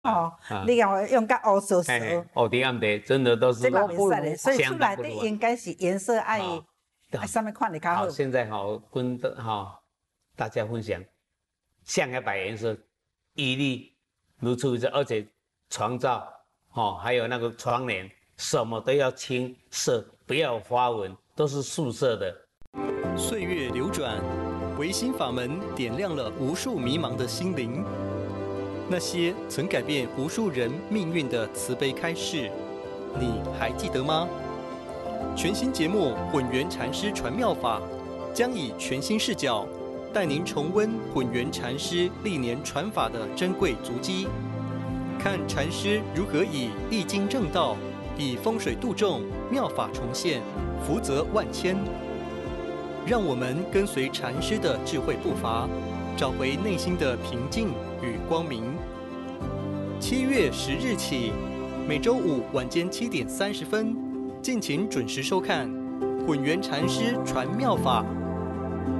哦， 啊， 你看我用到乌色色， 黑地暗地真的都是这嘛袂使的，所以出来的相当不错。 应该是颜色好， 爱什么款的较好， 好。 现在好跟大家分享，像黑白颜色一律如出一辙，而且床罩还有那个窗帘什么都要青色，不要有花纹，都是素色的。 岁月流转，唯心法门点亮了无数迷茫的心灵。那些曾改变无数人命运的慈悲开示，你还记得吗？全新节目《混元禅师传妙法》，将以全新视角带您重温混元禅师历年传法的珍贵足迹，看禅师如何以易经正道，以风水度众，妙法重现，福泽万千。让我们跟随禅师的智慧步伐，找回内心的平静与光明。7月10日起，每周五晚间7点30分，敬请准时收看《混元禅师传妙法》。